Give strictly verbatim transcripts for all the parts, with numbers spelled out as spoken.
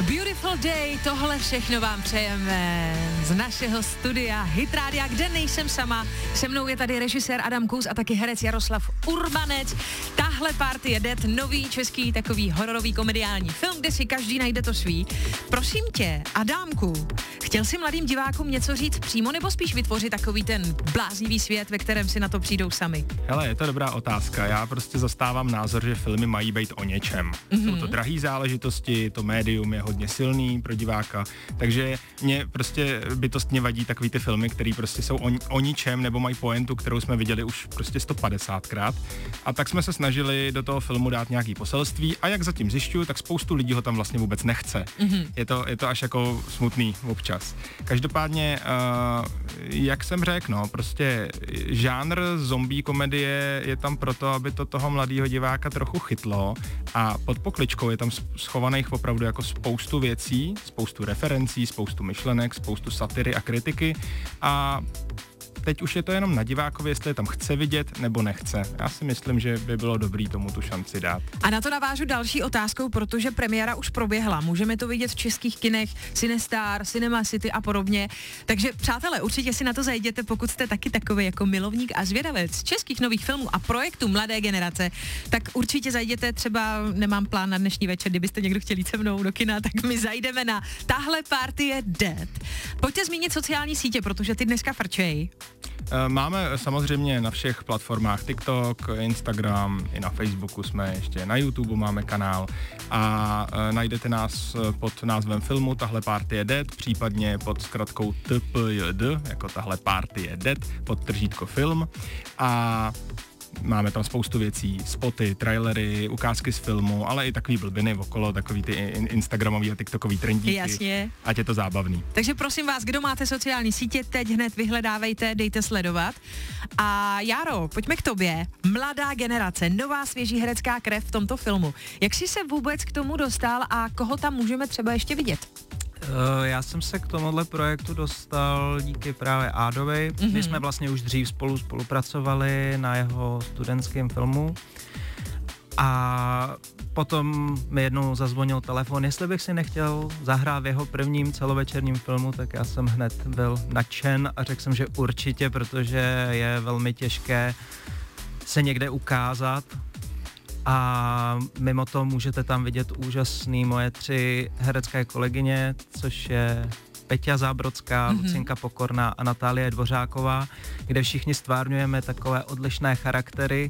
Beautiful day, tohle všechno vám přejeme z našeho studia Hit Rádia, kde nejsem sama. Se mnou je tady režisér Adam Kus a taky herec Jaroslav Urbanec. Tahle party je Dead, nový český takový hororový komediální film, kde si každý najde to svý. Prosím tě, Adámku, chtěl jsi mladým divákům něco říct přímo, nebo spíš vytvořit takový ten bláznivý svět, ve kterém si na to přijdou sami? Hele, je to dobrá otázka. Já prostě zastávám názor, že filmy mají být o něčem. Mm-hmm. Jsou to drahý záležitosti, to médium je hodně silný pro diváka, takže mě prostě bytostně vadí takový ty filmy, které prostě jsou o, o ničem nebo mají pointu, kterou jsme viděli už prostě sto padesátkrát. A tak jsme se snažili do toho filmu dát nějaký poselství a jak zatím zjišťuju, tak spoustu lidí ho tam vlastně vůbec nechce. Mm-hmm. Je to, je to až jako smutný občas. Každopádně, uh, jak jsem řekl, no, prostě žánr zombie komedie je tam proto, aby to toho mladého diváka trochu chytlo a pod pokličkou je tam schovaných opravdu jako spoustu věcí, spoustu referencí, spoustu myšlenek, spoustu satiry a kritiky a teď už je to jenom na divákovi, jestli je tam chce vidět nebo nechce. Já si myslím, že by bylo dobrý tomu tu šanci dát. A na to navážu další otázkou, protože premiéra už proběhla. Můžeme to vidět v českých kinech, Cinestar, Cinema City a podobně. Takže přátelé, určitě si na to zajděte, pokud jste taky takový jako milovník a zvědavec českých nových filmů a projektů mladé generace, tak určitě zajděte, třeba nemám plán na dnešní večer, kdybyste někdo chtěl jít se mnou do kina, tak my zajdeme na Tahle party je Dead. Pojďte zmínit sociální sítě, protože ty dneska frčej. Máme samozřejmě na všech platformách TikTok, Instagram, i na Facebooku jsme ještě, na YouTube máme kanál a e, najdete nás pod názvem filmu Tahle party je Dead, případně pod zkratkou T P J D, jako Tahle party je Dead, pod tržítko film a máme tam spoustu věcí, spoty, trailery, ukázky z filmu, ale i takový blbiny okolo, takový ty instagramový a tiktokový trendíky. Jasně. Ať je to zábavný. Takže prosím vás, kdo máte sociální sítě, teď hned vyhledávejte, dejte sledovat. A Járo, pojďme k tobě. Mladá generace, nová svěží herecká krev v tomto filmu. Jak jsi se vůbec k tomu dostal a koho tam můžeme třeba ještě vidět? Uh, já jsem se k tomuhle projektu dostal díky právě Ádovi. Mm-hmm. My jsme vlastně už dřív spolu spolupracovali na jeho studentském filmu a potom mi jednou zazvonil telefon, jestli bych si nechtěl zahrát v jeho prvním celovečerním filmu, tak já jsem hned byl nadšen a řekl jsem, že určitě, protože je velmi těžké se někde ukázat. A mimo to můžete tam vidět úžasný moje tři herecké kolegyně, což je Peťa Zábrodská, mm-hmm. Lucinka Pokorná a Natálie Dvořáková, kde všichni stvárňujeme takové odlišné charaktery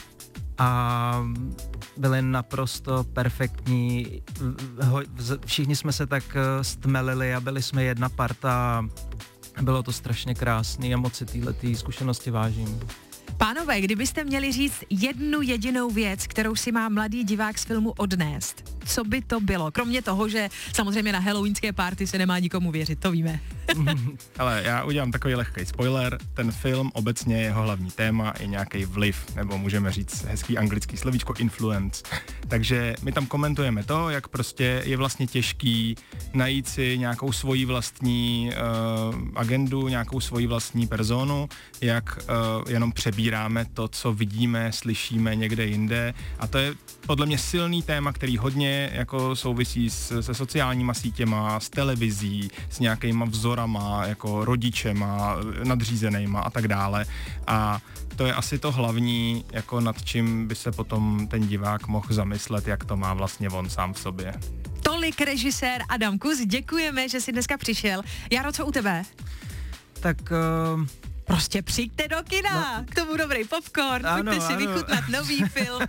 a byli naprosto perfektní. Všichni jsme se tak stmelili a byli jsme jedna parta. Bylo to strašně krásný a moc si téhletý zkušenosti vážím. Pánové, kdybyste měli říct jednu jedinou věc, kterou si má mladý divák z filmu odnést, co by to bylo? Kromě toho, že samozřejmě na halloweenské party se nemá nikomu věřit, to víme. Ale já udělám takový lehký spoiler. Ten film, obecně jeho hlavní téma je nějaký vliv, nebo můžeme říct hezký anglický slovíčko influence. Takže my tam komentujeme to, jak prostě je vlastně těžký najít si nějakou svoji vlastní uh, agendu, nějakou svoji vlastní personu, jak uh, jenom přebíráme to, co vidíme, slyšíme někde jinde. A to je podle mě silný téma, který hodně jako souvisí s, se sociálníma sítěma, s televizí, s nějakýma vzorama, jako rodičema, nadřízenejma a tak dále. A to je asi to hlavní, jako nad čím by se potom ten divák mohl zamyslet, jak to má vlastně on sám v sobě. Tolik režisér Adam Kus, děkujeme, že jsi dneska přišel. Jaro, co u tebe? Tak... Uh... Prostě přijďte do kina, no. K tomu dobrý popcorn, ano, pojďte si ano. vychutnat nový film.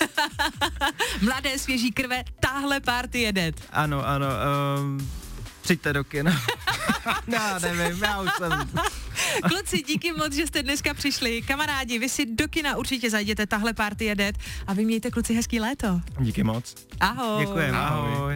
Mladé svěží krve, Tahle party je Dead. Ano, ano, um, přijďte do kina. No, nevím, já už jsem... Kluci, díky moc, že jste dneska přišli. Kamarádi, vy si do kina určitě zajděte, Tahle party je Dead a vy mějte, kluci, hezký léto. Díky moc. Ahoj. Děkujeme, ahoj. ahoj.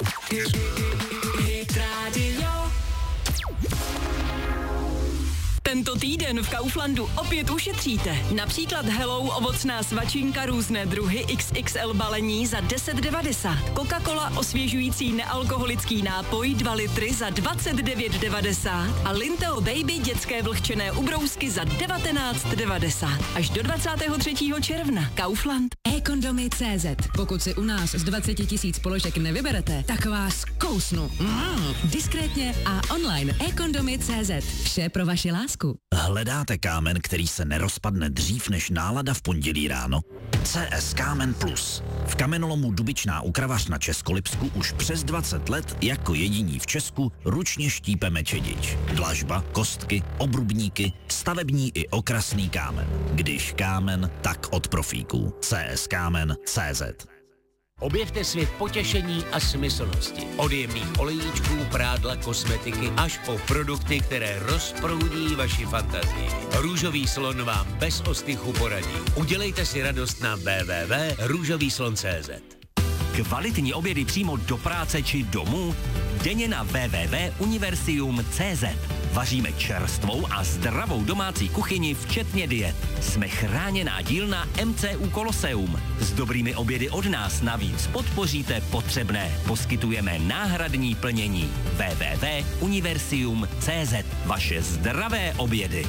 Tento týden v Kauflandu opět ušetříte. Například Hello ovocná svačinka různé druhy X X L balení za deset devadesát. Coca-Cola osvěžující nealkoholický nápoj dva litry za dvacet devět devadesát. A Linteo Baby dětské vlhčené ubrousky za devatenáct devadesát. Až do dvacátého třetího června. Kaufland. ekondomy tečka cé zet. Pokud si u nás z dvacet tisíc položek nevyberete, tak vás kousnu. Mm, diskrétně a online ekondomy tečka cé zet. Vše pro vaši lásku. Hledáte kámen, který se nerozpadne dřív než nálada v pondělí ráno? C S Kámen Plus. V kamenolomu Dubičná u Kravař na Českolipsku už přes dvacet let jako jediní v Česku ručně štípeme čedič. Dlažba, kostky, obrubníky, stavební i okrasný kámen. Když kámen, tak od profíků. C S Kámen tečka cé zet. Objevte svět potěšení a smyslnosti. Od jemných olejníčků, prádla, kosmetiky až po produkty, které rozproudí vaši fantazii. Růžový slon vám bez ostychu poradí. Udělejte si radost na w w w tečka růžový slon tečka cé zet. Kvalitní obědy přímo do práce či domů? Denně na w w w tečka universium tečka cé zet. Vaříme čerstvou a zdravou domácí kuchyni, včetně diet. Jsme chráněná dílna M C U Koloseum. S dobrými obědy od nás navíc podpoříte potřebné. Poskytujeme náhradní plnění. w w w tečka universium tečka cé zet. Vaše zdravé obědy.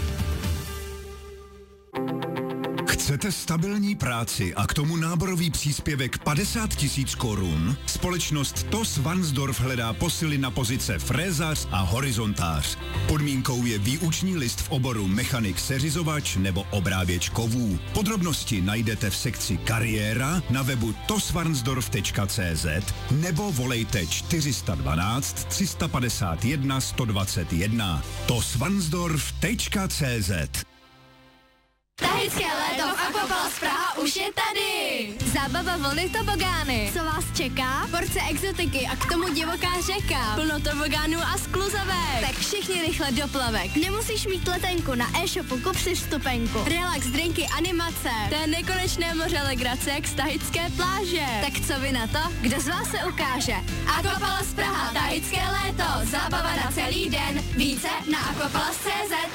Chcete stabilní práci a k tomu náborový příspěvek padesát tisíc korun? Společnost T O S Varnsdorf hledá posily na pozice frézař a horizontář. Podmínkou je výuční list v oboru mechanik seřizovač nebo obráběč kovů. Podrobnosti najdete v sekci kariéra na webu tosvarnsdorf tečka cé zet nebo volejte čtyři jedna dva, tři padesát jedna, sto dvacet jedna. tosvarnsdorf tečka cé zet. Tahické léto v Aquapalace Praha už je tady! Zábava vlny tobogány. Co vás čeká? Porce exotiky a k tomu divoká řeka. Plno tobogánů a skluzavek. Tak všichni rychle do plavek. Nemusíš mít letenku, na e-shopu kup si vstupenku. Relax, drinky, animace. To je nekonečné moře legrace jak z tahické pláže. Tak co vy na to? Kdo z vás se ukáže? Aquapalace Praha, tahické léto. Zábava na celý den. Více na aquapalace tečka cé zet.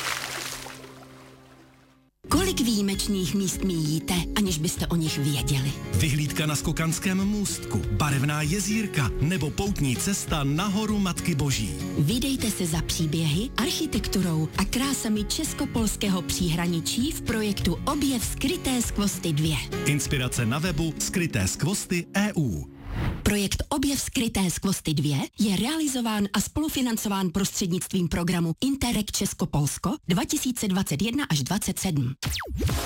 Kolik výjimečných míst míjíte, aniž byste o nich věděli? Vyhlídka na Skokanském můstku, barevná jezírka nebo poutní cesta na horu Matky Boží. Vydejte se za příběhy, architekturou a krásami česko-polského příhraničí v projektu Objev skryté skvosty dva. Inspirace na webu skryté skvosty tečka e u. Projekt Objev skryté skvosty dva je realizován a spolufinancován prostřednictvím programu Interreg Česko-Polsko dva tisíce dvacet jedna až dvacet sedm.